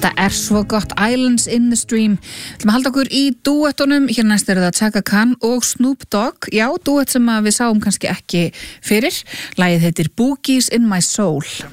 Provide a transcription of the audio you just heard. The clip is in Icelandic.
Þetta svo gott, Islands in the Stream. Við ætlum að halda okkur í dúettunum. Hér næst það Chaka Khan og Snoop Dogg. Já, dúett sem við sáum kannski ekki fyrir. Lagið heitir Boogies in my soul.